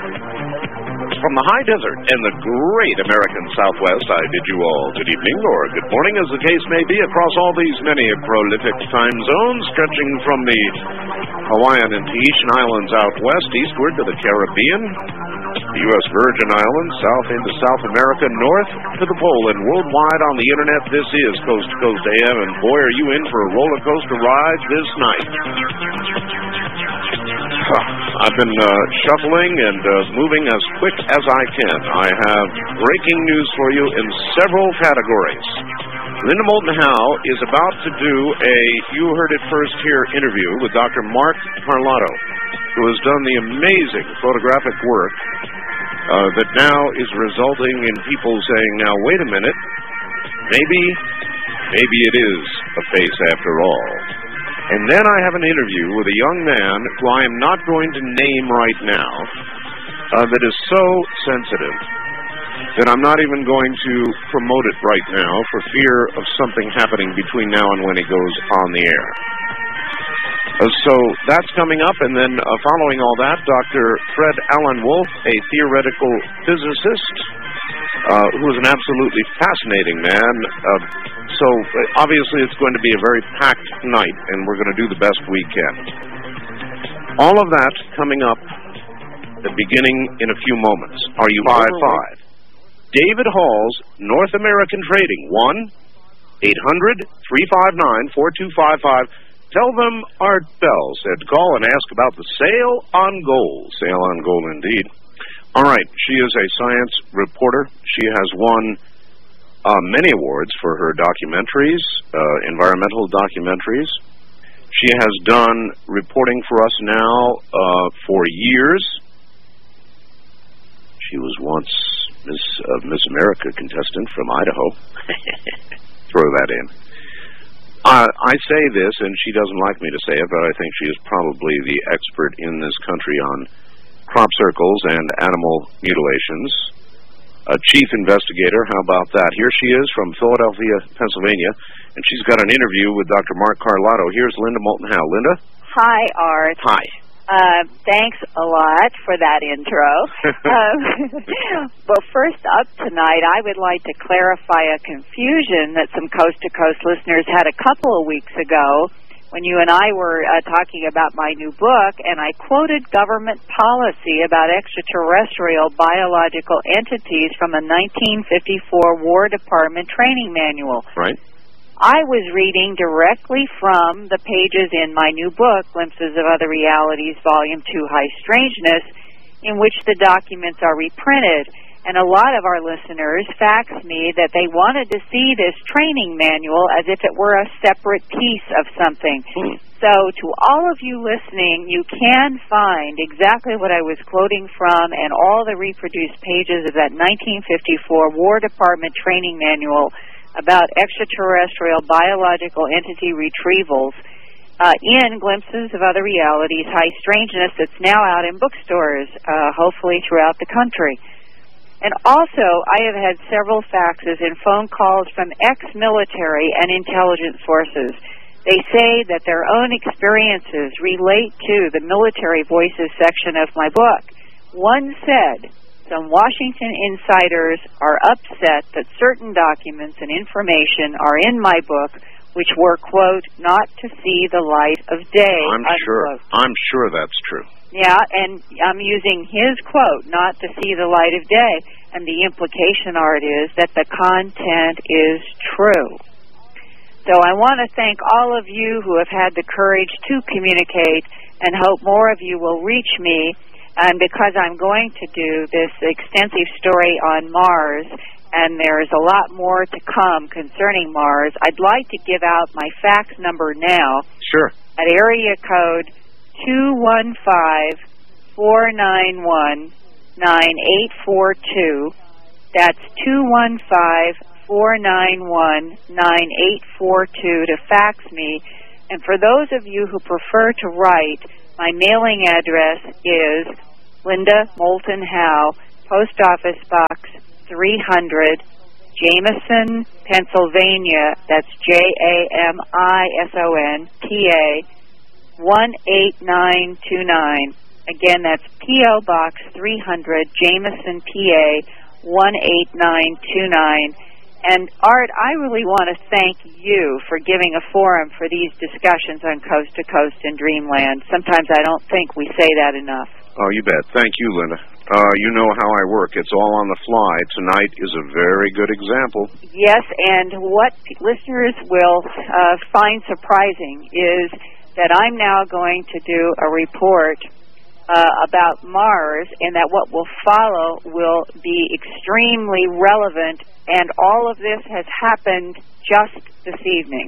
From the high desert and the great American Southwest, I bid you all good evening or good morning, as the case may be, across all these many prolific time zones, stretching from the Hawaiian and Tahitian Islands out west, eastward to the Caribbean, the U.S. Virgin Islands, south into South America, north to the pole, and worldwide on the internet. This is Coast to Coast AM, and boy, are you in for a roller coaster ride this night. I've been shuffling and moving as quick as I can. I have breaking news for you in several categories. Linda Moulton Howe is about to do a You Heard It First Here interview with Dr. Mark Carlotto, who has done the amazing photographic work that now is resulting in people saying, now, wait a minute, maybe it is a face after all. And then I have an interview with a young man who I am not going to name right now that is so sensitive that I'm not even going to promote it right now for fear of something happening between now and when he goes on the air. So that's coming up, and then following all that, Dr. Fred Alan Wolf, a theoretical physicist who is an absolutely fascinating man. So obviously it's going to be a very packed night, and we're going to do the best we can. All of that coming up beginning in a few moments. Are you 5-5? David Hall's North American Trading, 1-800-359-4255. Tell them Art Bell said call and ask about the sale on gold. Sale on gold, indeed. All right, she is a science reporter. She has won many awards for her documentaries, environmental documentaries. She has done reporting for us now for years. She was once Miss America contestant from Idaho. Throw that in. I say this, and she doesn't like me to say it, but I think she is probably the expert in this country on crop circles and animal mutilations. A chief investigator, how about that? Here she is from Philadelphia, Pennsylvania, and she's got an interview with Dr. Mark Carlotto. Here's Linda Moulton Howe. Linda? Hi, Art. Hi. Thanks a lot for that intro. Well, first up tonight, I would like to clarify a confusion that some coast-to-coast listeners had a couple of weeks ago when you and I were talking about my new book, and I quoted government policy about extraterrestrial biological entities from a 1954 War Department training manual. Right. I was reading directly from the pages in my new book, Glimpses of Other Realities, Volume 2, High Strangeness, in which the documents are reprinted. And a lot of our listeners faxed me that they wanted to see this training manual as if it were a separate piece of something. So to all of you listening, you can find exactly what I was quoting from and all the reproduced pages of that 1954 War Department training manual about extraterrestrial biological entity retrievals in Glimpses of Other Realities, High Strangeness, that's now out in bookstores, hopefully throughout the country. And also, I have had several faxes and phone calls from ex-military and intelligence sources. They say that their own experiences relate to the Military Voices section of my book. One said, some Washington insiders are upset that certain documents and information are in my book which were, quote, not to see the light of day, unquote. I'm sure that's true. Yeah, and I'm using his quote, not to see the light of day, and the implication, Art, is that the content is true. So I want to thank all of you who have had the courage to communicate, and hope more of you will reach me. And because I'm going to do this extensive story on Mars, and there's a lot more to come concerning Mars, I'd like to give out my fax number now. Sure. At area code 215-491-9842. That's 215-491-9842 to fax me. And for those of you who prefer to write, my mailing address is Linda Moulton Howe, Post Office Box 300, Jameson, Pennsylvania. That's Jamison, PA 18929. Again, that's P.O. Box 300, Jameson, PA 18929. And Art, I really want to thank you for giving a forum for these discussions on Coast to Coast and Dreamland. Sometimes I don't think we say that enough. Oh, you bet. Thank you, Linda. You know how I work. It's all on the fly. Tonight is a very good example. Yes, and what listeners will find surprising is that I'm now going to do a report about Mars, and that what will follow will be extremely relevant, and all of this has happened just this evening.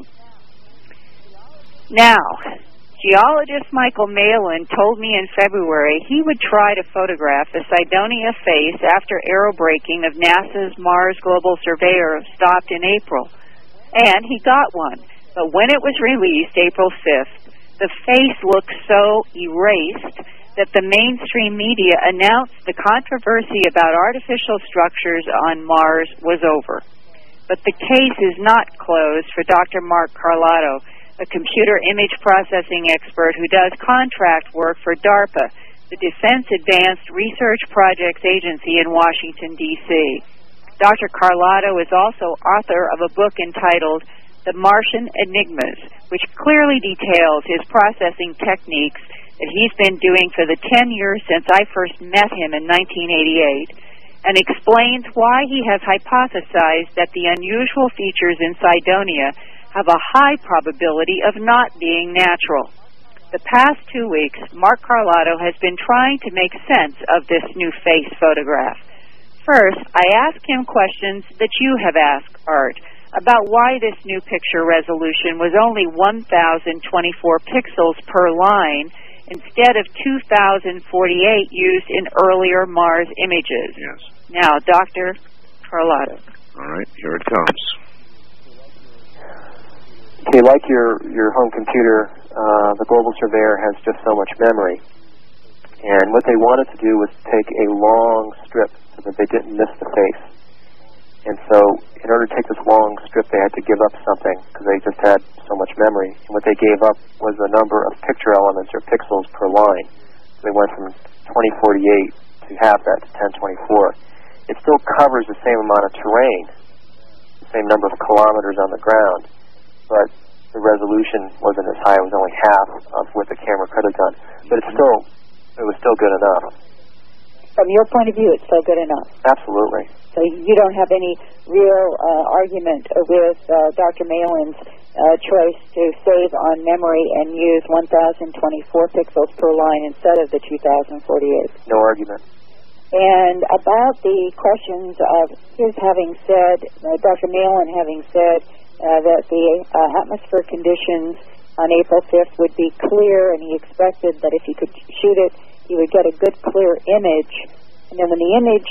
Now, geologist Michael Malin told me in February he would try to photograph the Cydonia face after aerobraking of NASA's Mars Global Surveyor stopped in April, and he got one. But when it was released, April 5th, the face looked so erased that the mainstream media announced the controversy about artificial structures on Mars was over. But the case is not closed for Dr. Mark Carlotto, a computer image processing expert who does contract work for DARPA, the Defense Advanced Research Projects Agency in Washington, D.C. Dr. Carlotto is also author of a book entitled The Martian Enigmas, which clearly details his processing techniques that he's been doing for the 10 years since I first met him in 1988, and explains why he has hypothesized that the unusual features in Cydonia have a high probability of not being natural. The past 2 weeks, Mark Carlotto has been trying to make sense of this new face photograph. First, I asked him questions that you have asked, Art, about why this new picture resolution was only 1,024 pixels per line instead of 2,048 used in earlier Mars images. Yes. Now, Dr. Carlotto. All right, here it comes. Okay, like your home computer, the Global Surveyor has just so much memory. And what they wanted to do was take a long strip so that they didn't miss the face. And so, in order to take this long strip, they had to give up something because they just had so much memory. And what they gave up was the number of picture elements or pixels per line. So they went from 2048 to half that to 1024. It still covers the same amount of terrain, the same number of kilometers on the ground, but the resolution wasn't as high. It was only half of what the camera could have done. But it was still good enough. From your point of view, it's still good enough. Absolutely. So you don't have any real argument with Dr. Malin's choice to save on memory and use 1,024 pixels per line instead of the 2,048. No argument. And about the questions of his having said, Dr. Malin having said that the atmosphere conditions on April 5th would be clear, and he expected that if he could shoot it, he would get a good, clear image. And then when the image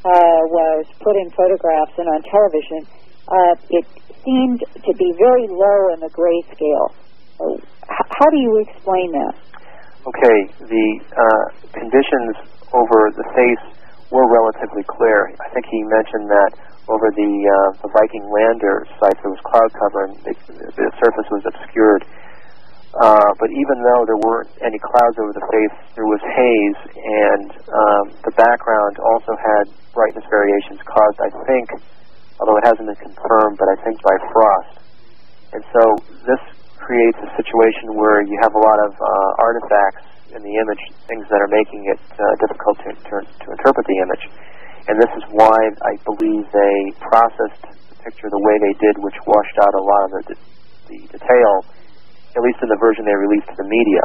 was put in photographs and on television, it seemed to be very low in the grayscale. How do you explain that? Okay, the conditions over the face were relatively clear. I think he mentioned that over the Viking lander site there was cloud cover and the surface was obscured. But even though there weren't any clouds over the face, there was haze, and the background also had brightness variations caused, I think, although it hasn't been confirmed, but I think by frost. And so this creates a situation where you have a lot of artifacts in the image, things that are making it difficult to interpret the image. And this is why I believe they processed the picture the way they did, which washed out a lot of the detail, at least in the version they released to the media.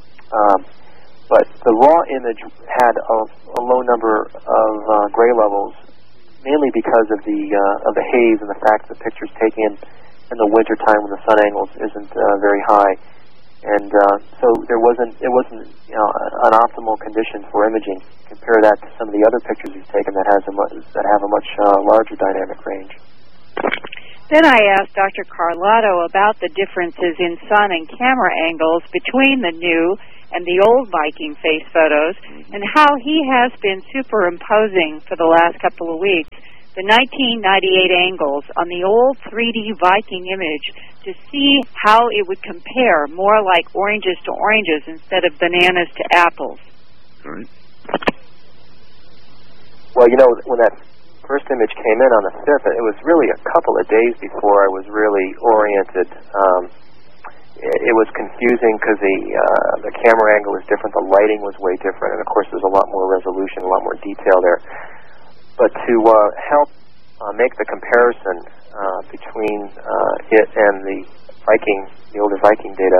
But the raw image had a low number of gray levels, mainly because of the haze and the fact that the picture's taken in the winter time when the sun angles isn't very high, and so it wasn't an optimal condition for imaging. Compare that to some of the other pictures he's taken that have a much larger dynamic range. Then I asked Dr. Carlotto about the differences in sun and camera angles between the new and the old Viking face photos, and how he has been superimposing for the last couple of weeks the 1998 angles on the old 3D Viking image to see how it would compare more like oranges to oranges instead of bananas to apples. right? Well, when that first image came in on the 5th, it was really a couple of days before I was really oriented. It was confusing because the camera angle was different, the lighting was way different, and of course there's a lot more resolution, a lot more detail there. But to help make the comparison between it and the older Viking data,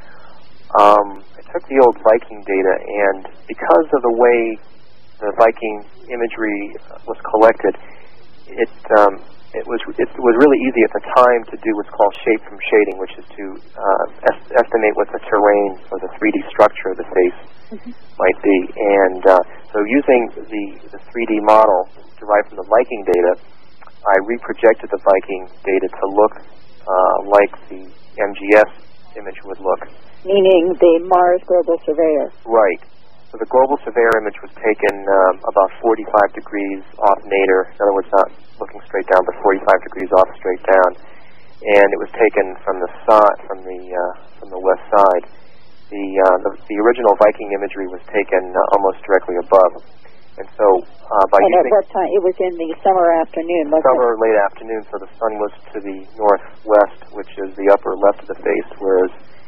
I took the old Viking data, and because of the way the Viking imagery was collected, it was really easy at the time to do what's called shape from shading, which is to estimate what the terrain or the 3D structure of the face might be. And so using the 3D model derived from the Viking data, I reprojected the Viking data to look like the MGS image would look. Meaning the Mars Global Surveyor. Right. So the Global Surveyor image was taken about 45 degrees off nadir. In other words, not looking straight down, but 45 degrees off straight down. And it was taken from the west side. The original Viking imagery was taken almost directly above. And so by and using... at what time? It was in the summer afternoon, wasn't Summer, late afternoon, so the sun was to the northwest, which is the upper left of the face, whereas...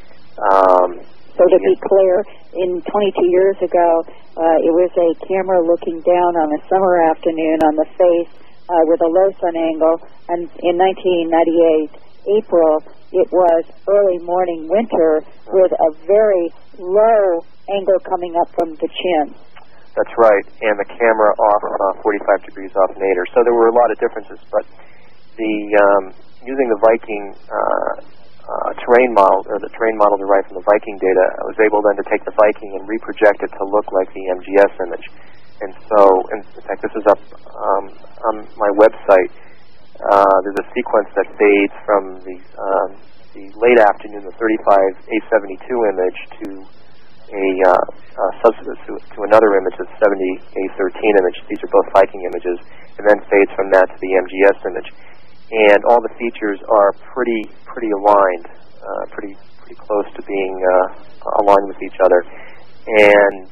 So to be clear, in 22 years ago, it was a camera looking down on a summer afternoon on the face with a low sun angle, and in 1998, April, it was early morning winter with a very low angle coming up from the chin. That's right, and the camera off 45 degrees off nadir. So there were a lot of differences, but using the Viking terrain model, or the terrain model derived from the Viking data, I was able then to take the Viking and reproject it to look like the MGS image. And so, in fact, this is up on my website. There's a sequence that fades from the late afternoon, the 35 A72 image, to a substitute to another image, the 70 A13 image. These are both Viking images, and then fades from that to the MGS image. And all the features are pretty aligned, pretty close to being aligned with each other. And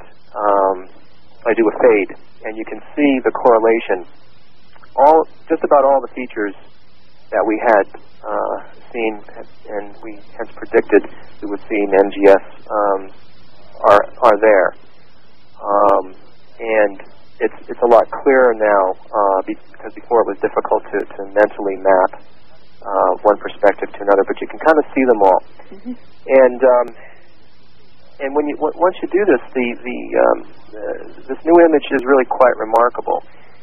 I do a fade, and you can see the correlation. Just about all the features that we had seen and we hence predicted we would see in MGS are there. And it's a lot clearer now because before it was difficult to mentally map one perspective to another, but you can kind of see them all. And once you do this, this new image is really quite remarkable.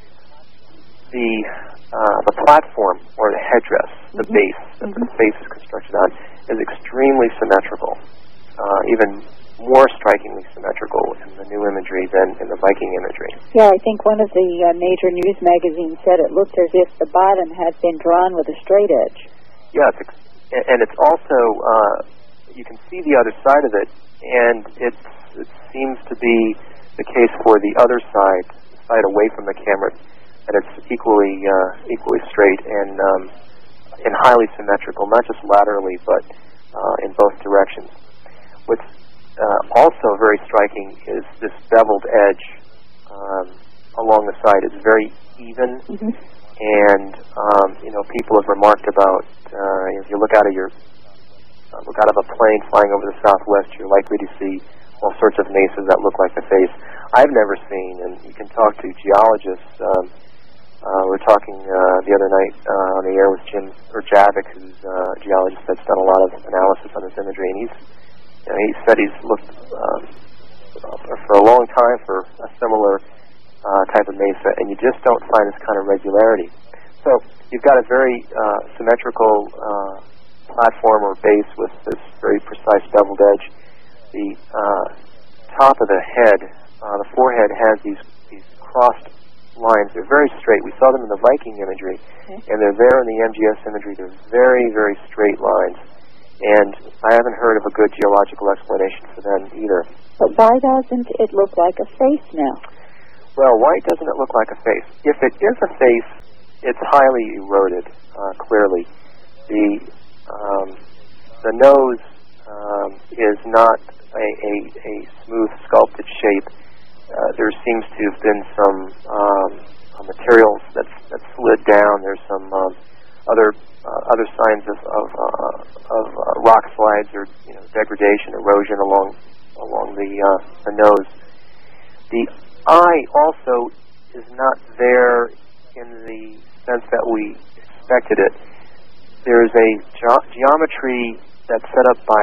The platform or the headdress, the base that the face is constructed on, is extremely symmetrical, even more strikingly symmetrical in the new imagery than in the Viking imagery. Yeah, I think one of the major news magazines said it looked as if the bottom had been drawn with a straight edge. Yes, and it's also, you can see the other side of it, and it seems to be the case for the other side away from the camera, that it's equally straight and highly symmetrical, not just laterally, but in both directions. What's also very striking is this beveled edge along the side. It's very even, and people have remarked about if you look out of a plane flying over the Southwest, you're likely to see all sorts of mesas that look like the face. I've never seen, and you can talk to geologists. We were talking the other night on the air with Jim Urjavik, who's a geologist that's done a lot of analysis on this imagery, and he said he's looked for a long time for a similar type of mesa, and you just don't find this kind of regularity. So you've got a very symmetrical platform or base with this very precise beveled edge. The top of the head, the forehead, has these crossed lines. They're very straight. We saw them in the Viking imagery, and they're there in the MGS imagery. They're very, very straight lines. And I haven't heard of a good geological explanation for them either. But why doesn't it look like a face now? Well, why doesn't it look like a face? If it is a face, it's highly eroded, clearly. The nose is not a smooth, sculpted shape. there seems to have been some materials that slid down. There's some other signs of rock slides or degradation, erosion along the nose. The eye also is not there in the sense that we expected it. There's a geometry that's set up by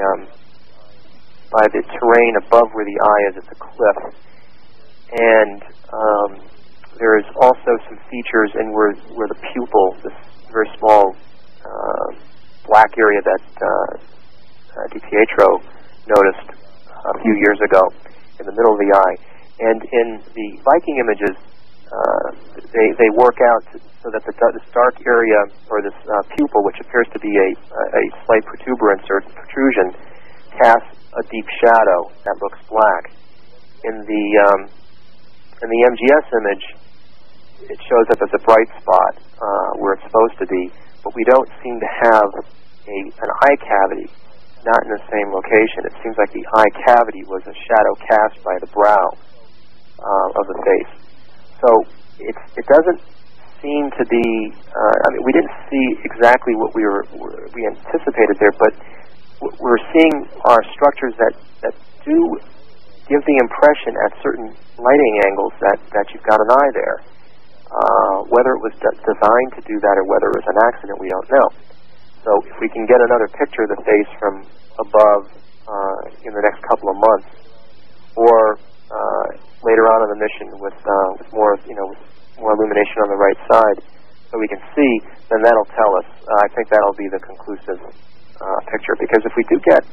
the terrain above where the eye is. It's a cliff, and there is also some features in where the pupil, this very small black area that DiPietro noticed a few years ago in the middle of the eye. And in the Viking images, they work out so that this dark area, or this pupil, which appears to be a slight protuberance or protrusion, casts a deep shadow that looks black. In the MGS image, it shows up as a bright spot where it's supposed to be, but we don't seem to have an eye cavity, not in the same location. It seems like the eye cavity was a shadow cast by the brow of the face. So it doesn't seem to be. We didn't see exactly what we anticipated there, but we're seeing are structures that do give the impression at certain lighting angles that you've got an eye there. Whether it was designed to do that or whether it was an accident, we don't know. So if we can get another picture of the face from above in the next couple of months, or later on in the mission with more illumination on the right side, so we can see, then that'll tell us. I think that'll be the conclusive picture, because if we do get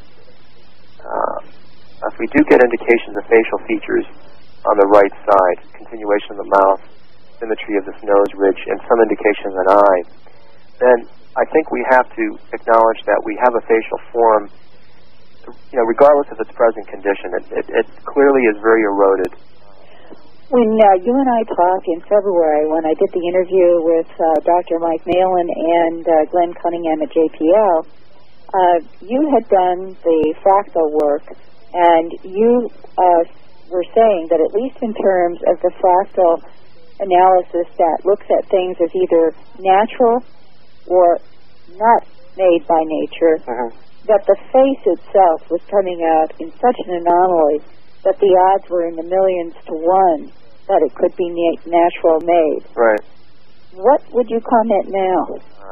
indications of facial features on the right side, continuation of the mouth, symmetry of this nose ridge, and some indication of an eye, then I think we have to acknowledge that we have a facial form, regardless of its present condition. It clearly is very eroded. When you and I talked in February, when I did the interview with Dr. Mike Malin and Glenn Cunningham at JPL, you had done the fractal work, and you were saying that at least in terms of the fractal analysis that looks at things as either natural or not made by nature, that the face itself was coming out in such an anomaly that the odds were in the millions to one that it could be natural made. Right. What would you comment now?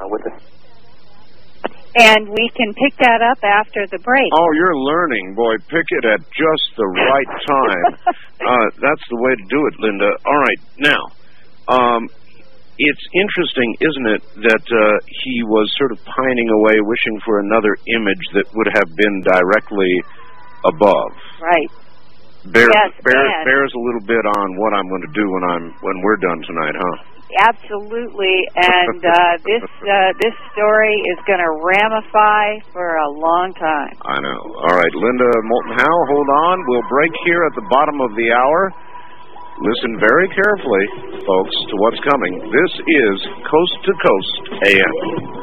And we can pick that up after the break. Oh, you're learning, boy. Pick it at just the right time. That's the way to do it, Linda. All right, now, it's interesting, isn't it, that he was sort of pining away, wishing for another image that would have been directly above. Right. Bears a little bit on what I'm going to do when we're done tonight, huh? Absolutely, and this story is going to ramify for a long time. I know. All right, Linda Moulton Howe, hold on. We'll break here at the bottom of the hour. Listen very carefully, folks, to what's coming. This is Coast to Coast AM.